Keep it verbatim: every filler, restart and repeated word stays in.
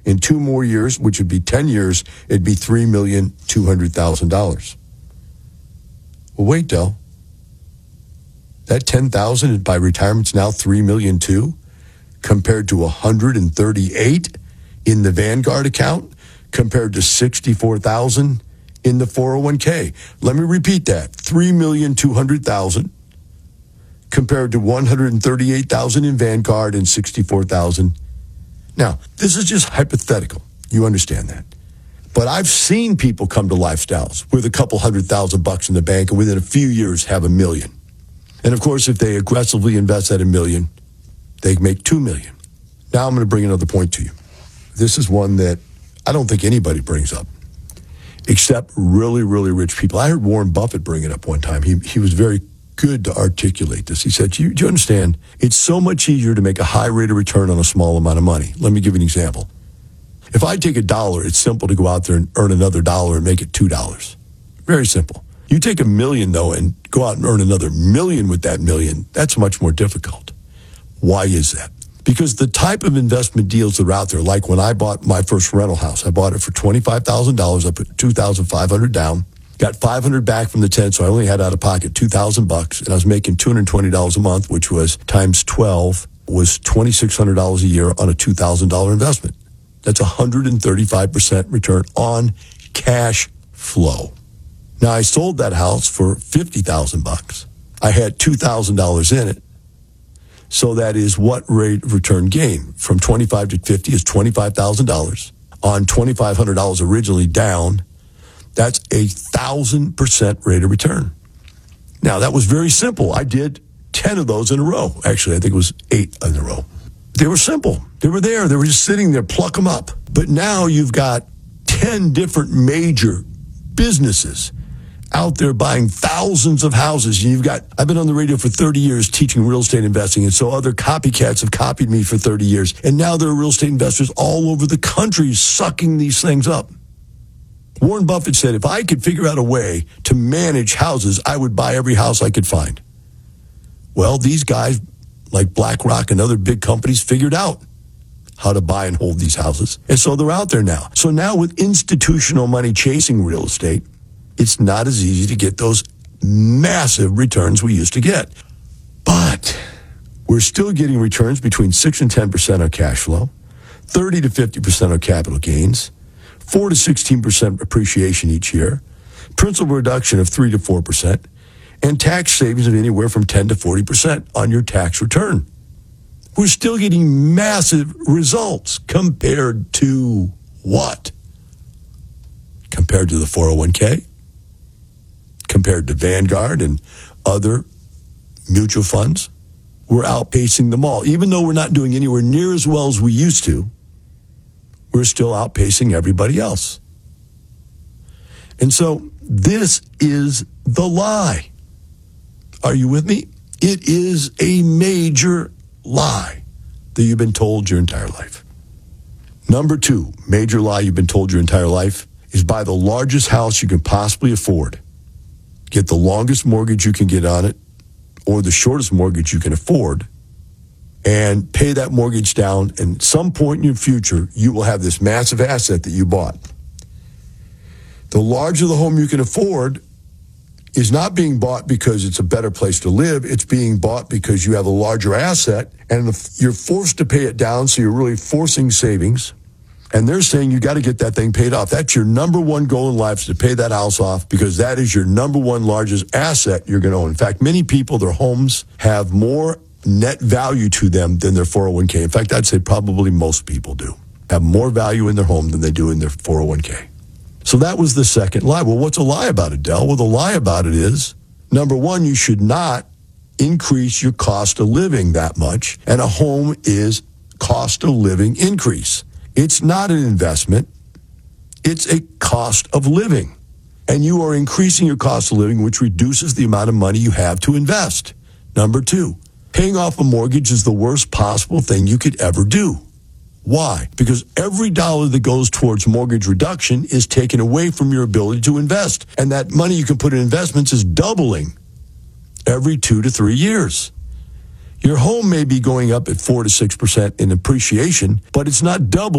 In two more years, which would be ten years, it'd be three million two hundred thousand dollars. Well, wait, Del. That ten thousand dollars by retirement's now three million two hundred thousand dollars compared to one hundred thirty-eight in the Vanguard account compared to sixty-four thousand dollars in the four oh one k. Let me repeat that. three million two hundred thousand dollars compared to one hundred thirty-eight thousand dollars in Vanguard and sixty-four thousand dollars. Now, this is just hypothetical. You understand that. But I've seen people come to Lifestyles with a couple hundred thousand bucks in the bank and within a few years have a million. And of course, if they aggressively invest at a million, they make two million. Now I'm going to bring another point to you. This is one that I don't think anybody brings up, except really, really rich people. I heard Warren Buffett bring it up one time. He he was very good to articulate this. He said, do you, do you understand? It's so much easier to make a high rate of return on a small amount of money. Let me give you an example. If I take a dollar, it's simple to go out there and earn another dollar and make it two dollars. Very simple. You take a million, though, and go out and earn another million with that million, that's much more difficult. Why is that? Because the type of investment deals that are out there, like when I bought my first rental house, I bought it for twenty-five thousand dollars. I put two thousand five hundred dollars down, got five hundred dollars back from the tenant, so I only had out of pocket two thousand bucks, and I was making two hundred twenty dollars a month, which was times twelve, was twenty-six hundred dollars a year on a two thousand dollars investment. That's one hundred thirty-five percent return on cash flow. Now, I sold that house for fifty thousand bucks. I had two thousand dollars in it. So that is what rate of return gain from twenty-five to fifty is twenty-five thousand dollars on twenty-five hundred dollars originally down. That's a one thousand percent rate of return. Now, that was very simple. I did ten of those in a row. Actually, I think it was eight in a row. They were simple. They were there. They were just sitting there. Pluck them up. But now you've got ten different major businesses out there buying thousands of houses. And you've got, I've been on the radio for thirty years teaching real estate investing. And so other copycats have copied me for thirty years. And now there are real estate investors all over the country sucking these things up. Warren Buffett said, if I could figure out a way to manage houses, I would buy every house I could find. Well, these guys like BlackRock and other big companies figured out how to buy and hold these houses. And so they're out there now. So now with institutional money chasing real estate, it's not as easy to get those massive returns we used to get. But we're still getting returns between six and ten percent on cash flow, thirty to fifty percent on capital gains, four to sixteen percent appreciation each year, principal reduction of three to four percent, and tax savings of anywhere from ten to forty percent on your tax return. We're still getting massive results compared to what? Compared to the four oh one k? Compared to Vanguard and other mutual funds? We're outpacing them all. Even though we're not doing anywhere near as well as we used to, we're still outpacing everybody else. And so this is the lie. Are you with me? It is a major lie that you've been told your entire life. Number two, major lie you've been told your entire life is buy the largest house you can possibly afford. Get the longest mortgage you can get on it or the shortest mortgage you can afford and pay that mortgage down. And at some point in your future, you will have this massive asset that you bought. The larger the home you can afford is not being bought because it's a better place to live. It's being bought because you have a larger asset and you're forced to pay it down. So you're really forcing savings. And they're saying you got to get that thing paid off. That's your number one goal in life, is to pay that house off because that is your number one largest asset you're going to own. In fact, many people, their homes have more net value to them than their four oh one k. In fact, I'd say probably most people do have more value in their home than they do in their four oh one k. So that was the second lie. Well, what's a lie about it, Del? Well, the lie about it is, number one, you should not increase your cost of living that much. And a home is cost of living increase. It's not an investment. It's a cost of living. And you are increasing your cost of living, which reduces the amount of money you have to invest. Number two, paying off a mortgage is the worst possible thing you could ever do. Why? Because every dollar that goes towards mortgage reduction is taken away from your ability to invest. And that money you can put in investments is doubling every two to three years. Your home may be going up at four to six percent in appreciation, but it's not doubling.